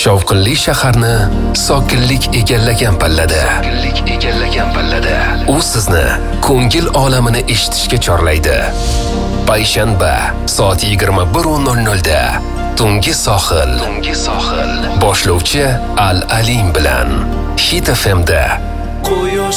Shovqinli shaharni sokinlik egallagan pallada. U sizni ko'ngil olamini eshitishga chorlaydi. Payshanba soat 21:00 da Tungi sohil. Boshlovchi Al Alim bilan Hit FM'da.